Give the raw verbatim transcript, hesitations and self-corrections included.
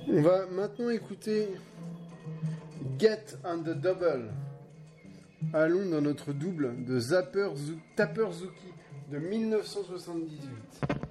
On va maintenant écouter Get on the Double. Allons dans notre double de Zapper Zou- Tapper Zuki de mille neuf cent soixante-dix-huit.